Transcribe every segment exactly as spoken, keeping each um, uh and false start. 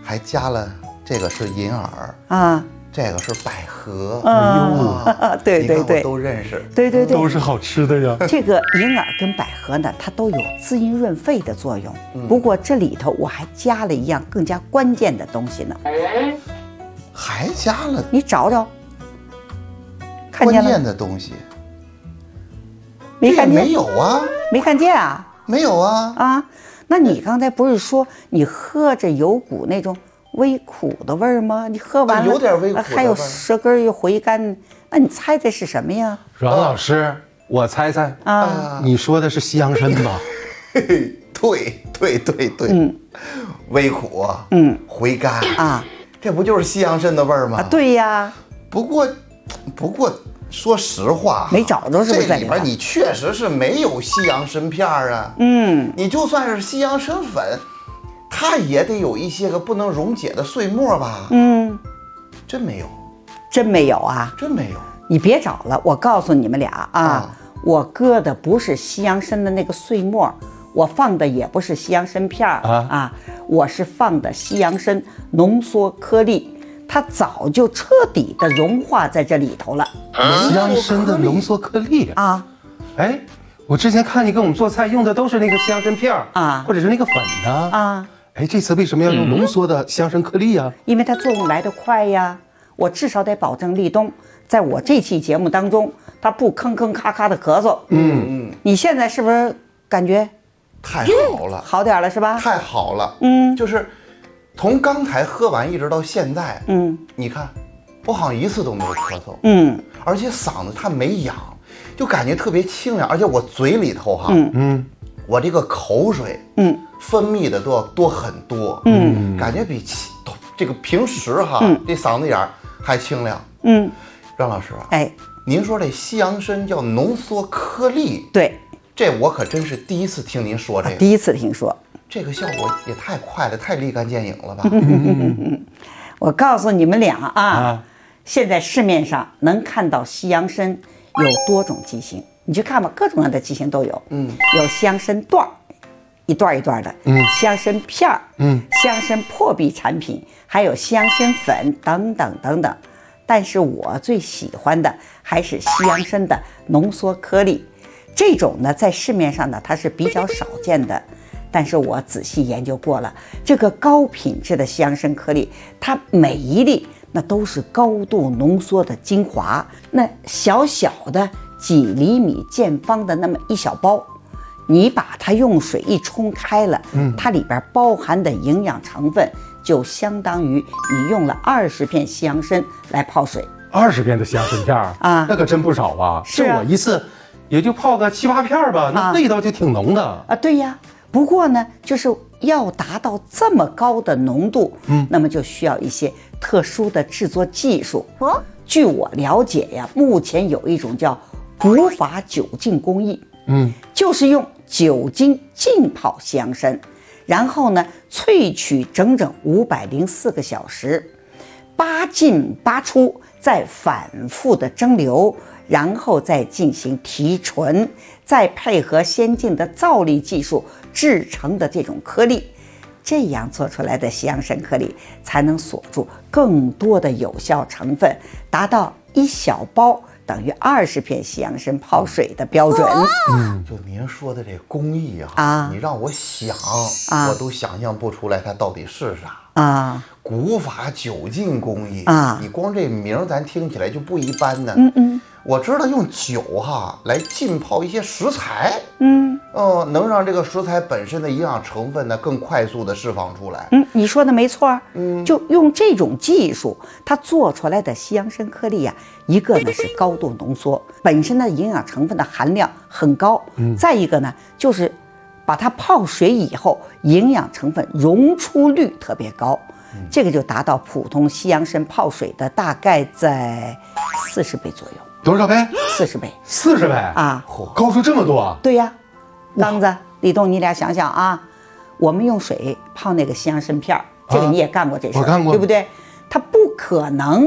还加了这个是银耳啊， 这个是百合， 啊， 哎对对对， 都认识， 对对对， 都是好吃的呀。 这个银耳跟百合呢，它都有滋阴润肺的作用。不过这里头我还加了一样更加关键的东西呢。 还加了？ 你找找，看见了？ 关键的东西没看见？ 没有啊？ 没看见啊？ 没有啊？ 啊，那你刚才不是说你喝着有股那种微苦的味儿吗？你喝完了、 啊、有点微苦的味儿， 还有舌根又回甘，那你猜的是什么呀？ 阮老师，我猜猜啊，你说的是西洋参吧？ 嘿嘿，对对对对，嗯，微苦，嗯，回甘啊，这不就是西洋参的味儿吗？ 啊，对呀。 不过，不过说实话， 没找着是不是？ 这里边你确实是没有西洋参片啊。嗯，你就算是西洋参粉，它也得有一些个不能溶解的碎末吧？嗯，真没有， 真没有啊， 真没有。 你别找了，我告诉你们俩啊，啊我搁的不是西洋参的那个碎末。我放的也不是西洋参片儿 啊, 啊，我是放的西洋参浓缩颗粒，它早就彻底的融化在这里头了。 西洋参的浓缩颗粒啊， 哎，我之前看你给我们做菜用的都是那个西洋参片儿啊，或者是那个粉呢啊，哎，这次为什么要用浓缩的西洋参颗粒啊？ 因为它作用来得快呀，我至少得保证立冬，在我这期节目当中，它不吭吭咔咔的咳嗽。嗯嗯，你现在是不是感觉？ 太好了， 好点了是吧？ 太好了，嗯，就是从刚才喝完一直到现在，嗯，你看，我好像一次都没有咳嗽，嗯，而且嗓子它没痒，就感觉特别清凉，而且我嘴里头哈，嗯嗯，我这个口水，嗯，分泌的都要多很多，嗯，感觉比这个平时哈，嗯、这嗓子眼儿还清凉，嗯，张老师啊，哎，您说这西洋参叫浓缩颗粒， 对。 这我可真是第一次听您说这个， 啊、第一次听说， 这个效果也太快了，太立竿见影了吧！ 我告诉你们俩啊，啊现在市面上能看到西洋参有多种机型，你去看吧，各种各样的机型都有。嗯，有西洋参段儿，一段一段的；嗯，西洋参片儿，嗯，西洋参破壁产品，还有西洋参粉等等等等。但是我最喜欢的还是西洋参的浓缩颗粒。这种呢，在市面上呢，它是比较少见的，但是我仔细研究过了，这个高品质的西洋参颗粒，它每一粒那都是高度浓缩的精华，那小小的几厘米见方的那么一小包，你把它用水一冲开了，嗯，它里边包含的营养成分就相当于你用了二十片西洋参来泡水， 二十片的西洋参片啊，那可真不少啊， 是啊， 我一次。也就泡个七八片吧，那味道就挺浓的啊, 啊。对呀，不过呢，就是要达到这么高的浓度，嗯，那么就需要一些特殊的制作技术。哦，据我了解呀，目前有一种叫古法酒浸工艺，嗯，就是用酒精浸泡西洋参，然后呢萃取整整五百零四个小时，八进八出，再反复的蒸馏。然后再进行提纯，再配合先进的造粒技术制成的这种颗粒，这样做出来的西洋参颗粒才能锁住更多的有效成分，达到一小包等于二十片西洋参泡水的标准。 嗯，就您说的这工艺啊，啊你让我想、啊，我都想象不出来它到底是啥啊。古法酒浸工艺啊，你光这名咱听起来就不一般呢。嗯嗯。我知道用酒哈来浸泡一些食材，嗯，哦，能让这个食材本身的营养成分呢更快速的释放出来。 嗯，你说的没错，嗯，就用这种技术，它做出来的西洋参颗粒呀、啊，一个呢是高度浓缩，本身的营养成分的含量很高，嗯，再一个呢就是把它泡水以后，营养成分溶出率特别高。这个就达到普通西洋参泡水的大概在四十倍左右。 多少倍？ 四十倍。 四十倍啊！ 高出这么多啊！ 对呀，刚子、李东，你俩想想啊，我们用水泡那个西洋参片儿，这个你也干过这事、啊， 我干过， 对不对？它不可能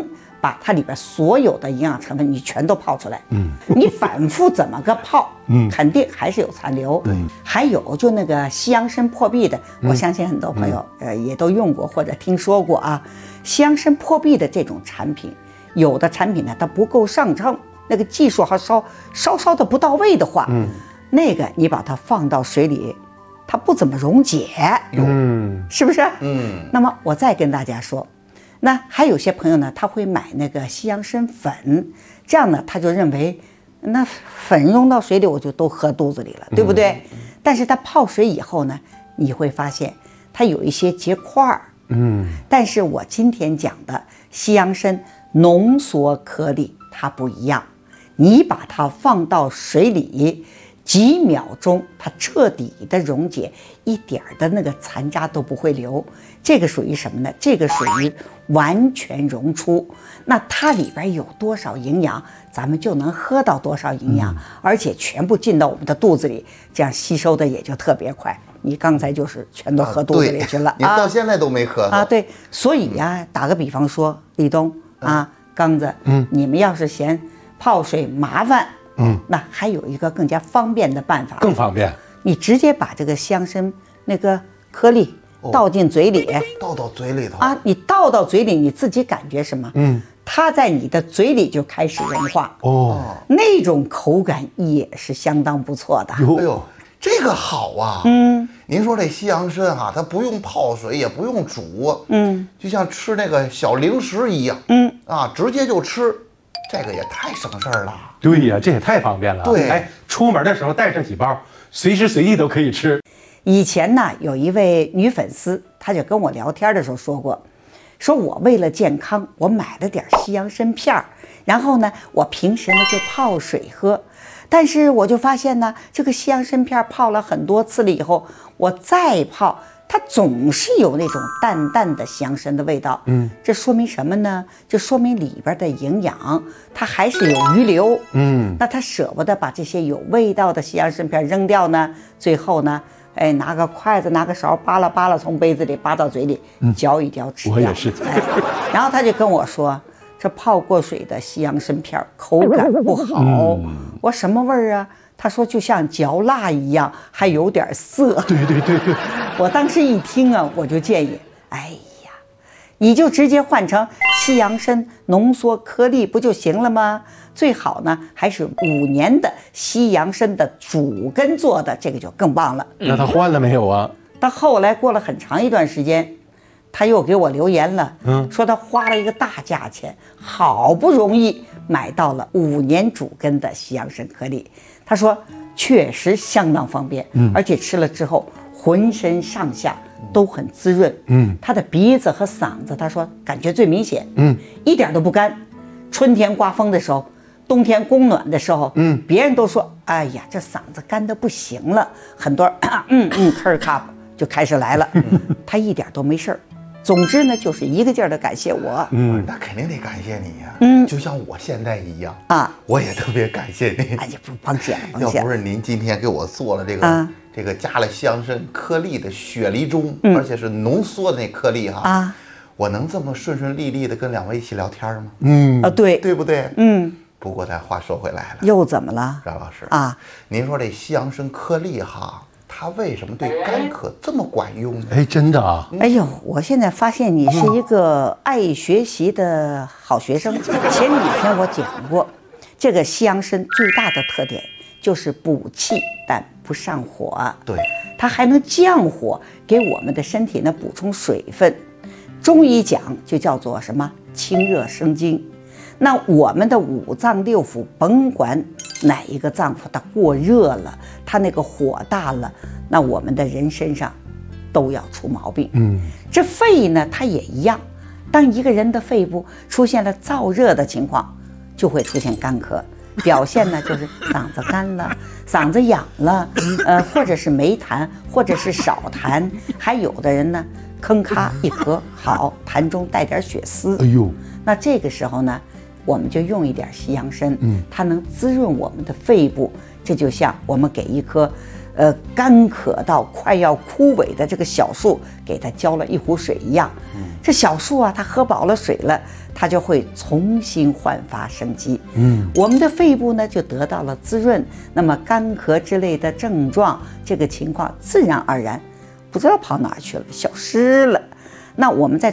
把它里边所有的营养成分你全都泡出来。嗯，你反复怎么个泡，嗯，肯定还是有残留。对，还有就那个西洋参破壁的，我相信很多朋友、嗯、呃也都用过或者听说过啊。西洋参破壁的这种产品，有的产品呢它不够上乘，那个技术还稍稍稍的不到位的话，嗯，那个你把它放到水里，它不怎么溶解，嗯，是不是？嗯。那么我再跟大家说。那还有些朋友呢，他会买那个西洋参粉，这样呢，他就认为那粉溶到水里我就都喝肚子里了，对不对？嗯、但是它泡水以后呢，你会发现它有一些结块儿。嗯。但是我今天讲的西洋参浓缩颗粒它不一样，你把它放到水里。几秒钟，它彻底的溶解，一点的那个残渣都不会留。这个属于什么呢？这个属于完全溶出。那它里边有多少营养，咱们就能喝到多少营养，嗯、而且全部进到我们的肚子里，这样吸收的也就特别快。你刚才就是全都喝肚子里去了，啊、 你到现在都没喝啊？对，所以呀、啊，打个比方说，立冬啊，刚子，嗯，你们要是嫌泡水麻烦。嗯，那还有一个更加方便的办法， 更方便， 你直接把这个西洋参那个颗粒倒进嘴里，哦、 倒到嘴里头啊，你倒到嘴里，你自己感觉什么？嗯，它在你的嘴里就开始融化，哦，那种口感也是相当不错的。 哎呦，这个好啊，嗯，您说这西洋参哈、啊，它不用泡水，也不用煮，嗯，就像吃那个小零食一样，嗯啊，直接就吃。这个也太省事儿了。 对呀，这也太方便了。 对， 哎，出门的时候带上几包，随时随地都可以吃。 以前呢，有一位女粉丝，她就跟我聊天的时候说过，说我为了健康，我买了点西洋参片儿，然后呢，我平时呢就泡水喝，但是我就发现呢，这个西洋参片泡了很多次了以后，我再泡。它总是有那种淡淡的西洋参的味道，嗯，这说明什么呢？就说明里边的营养它还是有余留，嗯，那他舍不得把这些有味道的西洋参片扔掉呢，最后呢，哎，拿个筷子拿个勺扒拉扒拉，从杯子里扒到嘴里，嗯、嚼一嚼吃掉。 我也是， 哎，然后他就跟我说，这泡过水的西洋参片口感不好，嗯、我什么味儿啊？他说就像嚼蜡一样，还有点涩。 对对对对， 我当时一听啊，我就建议，哎呀，你就直接换成西洋参浓缩颗粒不就行了吗？最好呢还是五年的西洋参的主根做的，这个就更棒了。 那他换了没有啊？ 他后来过了很长一段时间，他又给我留言了，嗯，说他花了一个大价钱，好不容易买到了五年主根的西洋参颗粒。他说确实相当方便，嗯，而且吃了之后浑身上下都很滋润，嗯，他的鼻子和嗓子他说感觉最明显，嗯，一点都不干。春天刮风的时候，冬天供暖的时候，嗯，别人都说哎呀这嗓子干得不行了，很多嗯嗯咳儿卡就开始来了，他一点都没事儿。总之呢，就是一个劲儿的感谢我。 嗯，那肯定得感谢你呀。嗯，就像我现在一样啊，我也特别感谢你。 哎呀，不甭谢了， 要不是您今天给我做了这个、啊、这个加了西洋参颗粒的雪梨盅，嗯、而且是浓缩的那颗粒哈啊，我能这么顺顺利利的跟两位一起聊天吗？ 嗯啊，对， 对不对？嗯。不过咱话说回来了， 又怎么了？ 张老师啊，您说这西洋参颗粒哈。它为什么对干咳这么管用呢？ 哎，真的啊！ 哎呦，我现在发现你是一个爱学习的好学生。前几天我讲过，这个西洋参最大的特点就是补气，但不上火。 对， 它还能降火，给我们的身体呢补充水分。中医讲就叫做什么清热生津。那我们的五脏六腑，甭管哪一个脏腑它过热了，它那个火大了，那我们的人身上都要出毛病。嗯，这肺呢，它也一样。当一个人的肺部出现了燥热的情况，就会出现干咳，表现呢就是嗓子干了，嗓子痒了，呃，或者是没痰，或者是少痰，还有的人呢，吭咔一咳，好，痰中带点血丝。哎呦，那这个时候呢，我们就用一点西洋参，嗯，它能滋润我们的肺部，这就像我们给一棵，呃，干渴到快要枯萎的这个小树，给它浇了一壶水一样，嗯， 这小树啊，它喝饱了水了，它就会重新焕发生机。嗯，我们的肺部呢就得到了滋润，那么干咳之类的症状，这个情况自然而然不知道跑哪去了，消失了。那我们在